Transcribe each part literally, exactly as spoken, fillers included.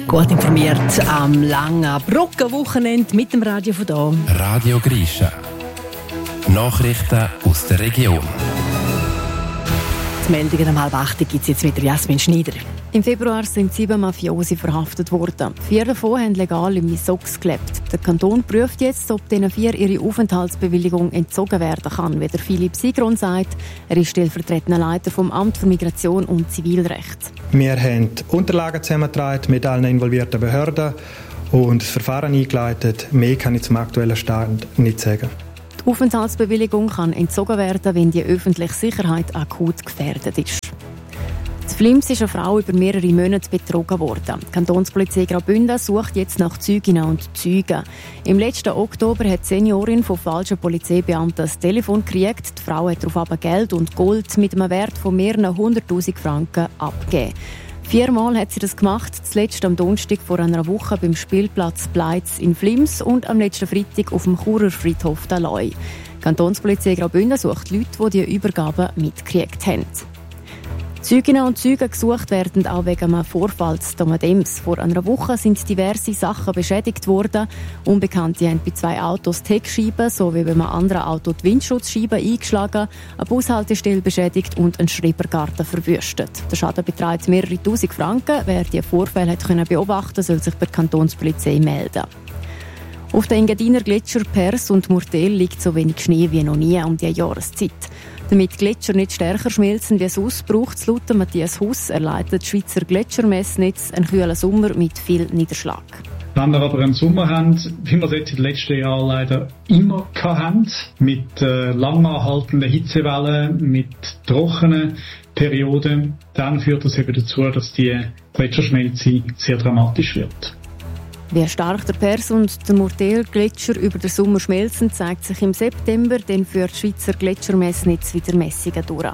Gut informiert am langen Brückenwochenende mit dem Radio von da. Radio Grisha. Nachrichten aus der Region. Die Meldungen um halb acht gibt es jetzt mit Jasmin Schneider. Im Februar sind sieben Mafiosi verhaftet worden. Vier davon haben legal im Misox gelebt. Der Kanton prüft jetzt, ob diesen vier ihre Aufenthaltsbewilligung entzogen werden kann, wie der Philipp Sigron sagt. Er ist stellvertretender Leiter vom Amt für Migration und Zivilrecht. Wir haben Unterlagen zusammengetragen mit allen involvierten Behörden und das Verfahren eingeleitet. Mehr kann ich zum aktuellen Stand nicht sagen. Die Aufenthaltsbewilligung kann entzogen werden, wenn die öffentliche Sicherheit akut gefährdet ist. In Flims ist eine Frau über mehrere Monate betrogen worden. Die Kantonspolizei Graubünden sucht jetzt nach Zeuginnen und Zeugen. Im letzten Oktober hat die Seniorin von falschen Polizeibeamten das Telefon gekriegt. Die Frau hat daraufhin Geld und Gold mit einem Wert von mehreren hunderttausend Franken abgegeben. Viermal hat sie das gemacht, zuletzt am Donnerstag vor einer Woche beim Spielplatz Pleitz in Flims und am letzten Freitag auf dem Churer Friedhof Daloi. Die Kantonspolizei Graubünden sucht Leute, die diese Übergaben mitgekriegt haben. Zeuginnen und Zeugen gesucht werden auch wegen einem Vorfall zu Domadems. Vor einer Woche sind diverse Sachen beschädigt worden. Unbekannte haben bei zwei Autos die Heckscheiben sowie bei einem anderen Auto die Windschutzscheiben eingeschlagen, eine Bushaltestelle beschädigt und einen Schrebergarten verwüstet. Der Schaden beträgt mehrere tausend Franken. Wer diese Vorfälle hat können beobachten, soll sich bei der Kantonspolizei melden. Auf den Engadiner Gletscher Pers und Murtel liegt so wenig Schnee wie noch nie um diese Jahreszeit. Damit Gletscher nicht stärker schmelzen wie sonst, braucht es laut Matthias Huss, er leitet das Schweizer Gletschermessnetz, einen kühlen Sommer mit viel Niederschlag. Wenn wir aber einen Sommer haben, wie wir es jetzt in den letzten Jahren leider immer hatten, mit äh, lang anhaltenden Hitzewellen, mit trockenen Perioden, dann führt das eben dazu, dass die Gletscherschmelze sehr dramatisch wird. Wie stark der Pers und der Murtel-Gletscher über den Sommer schmelzen, zeigt sich im September, dann führt das Schweizer Gletschermessnetz wieder Messungen durch.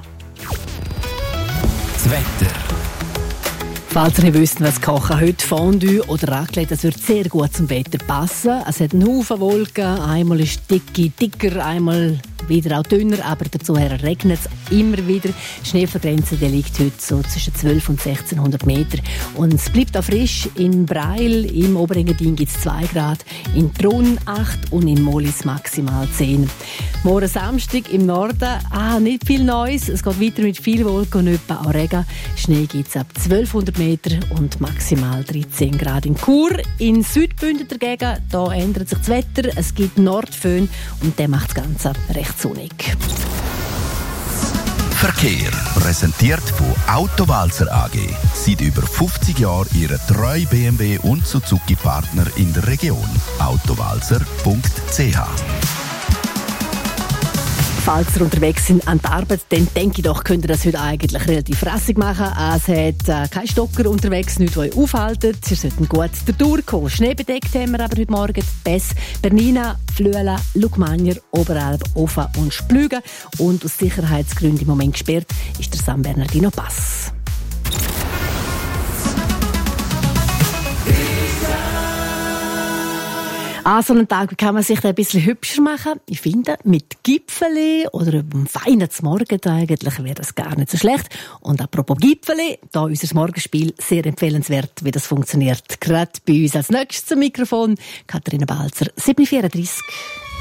Das Wetter. Falls ihr nicht wisst, was kochen, heute Fondue oder Raclette, das wird sehr gut zum Wetter passen. Es hat einen Haufen Wolken, einmal ist dicke, dicker, einmal wieder auch dünner, aber dazu regnet es immer wieder. Die Schneefallgrenze die liegt heute so zwischen zwölf und sechzehnhundert Meter. Und es bleibt auch frisch. In Breil, im Oberengadin gibt es zwei Grad, in Brunn acht und in Mollis maximal zehn. Morgen Samstag im Norden, ah, nicht viel Neues. Es geht weiter mit viel Wolken und etwa auch Regen. Schnee gibt es ab zwölfhundert Meter und maximal dreizehn Grad in Chur. In Südbünden dagegen, da ändert sich das Wetter. Es gibt Nordföhn und der macht das Ganze recht sonnig. Verkehr präsentiert von Autowalzer A G. Seit über fünfzig Jahren Ihre treue B M W und Suzuki-Partner in der Region. autowalzer punkt c h. Falls ihr unterwegs sind an der Arbeit, dann denke ich doch, könnt ihr das heute eigentlich relativ rassig machen. Es hat äh, keinen Stocker unterwegs, nichts, was euch aufhalten. Ihr sollten gut durchkommen. Schneebedeckt haben wir aber heute Morgen die Bess, Bernina, Flüela, Lugmanier, Oberalp, Ofen und Splügen. Und aus Sicherheitsgründen im Moment gesperrt ist der San Bernardino Pass. An so einem Tag kann man sich ein bisschen hübscher machen. Ich finde, mit Gipfeli oder einem feinen Morgen eigentlich wäre das gar nicht so schlecht. Und apropos Gipfeli, da unser Morgenspiel sehr empfehlenswert, wie das funktioniert. Gerade bei uns als nächstes zum Mikrofon Katharina Balzer, sieben Uhr vierunddreißig.